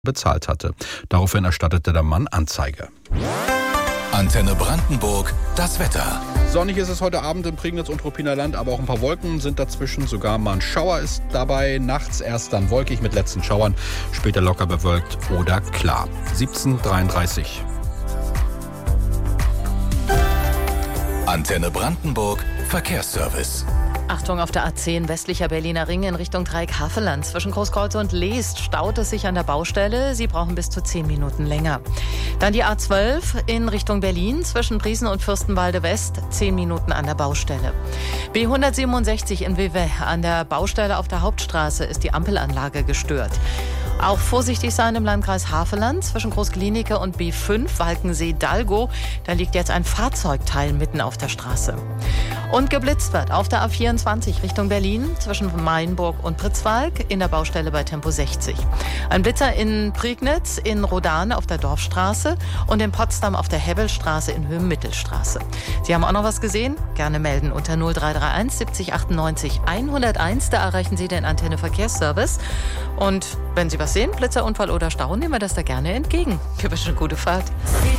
bezahlt hatte. Daraufhin erstattete der Mann Anzeige. Antenne Brandenburg, das Wetter. Sonnig ist es heute Abend im Prignitz und Ruppiner Land, aber auch ein paar Wolken sind dazwischen. Sogar mal ein Schauer ist dabei. Nachts erst dann wolkig mit letzten Schauern, später locker bewölkt oder klar. 17:33. Antenne Brandenburg, Verkehrsservice. Achtung, auf der A10 westlicher Berliner Ring in Richtung Dreieck-Havelland. Zwischen Großkreuz und Leest staut es sich an der Baustelle. Sie brauchen bis zu 10 Minuten länger. Dann die A12 in Richtung Berlin zwischen Briesen und Fürstenwalde West. 10 Minuten an der Baustelle. B167 in Vevey an der Baustelle auf der Hauptstraße ist die Ampelanlage gestört. Auch vorsichtig sein im Landkreis Havelland zwischen Großklinike und B5 Walkensee-Dalgo. Da liegt jetzt ein Fahrzeugteil mitten auf der Straße. Und geblitzt wird auf der A24 Richtung Berlin zwischen Mainburg und Pritzwalk in der Baustelle bei Tempo 60. Ein Blitzer in Prignitz, in Rodan auf der Dorfstraße und in Potsdam auf der Hebbelstraße in Höhen-Mittelstraße. Sie haben auch noch was gesehen? Gerne melden unter 0331 70 98 101. Da erreichen Sie den Antenne Verkehrsservice. Und wenn Sie was sehen, Blitzerunfall oder Stau, nehmen wir das da gerne entgegen. Wir wünschen gute Fahrt.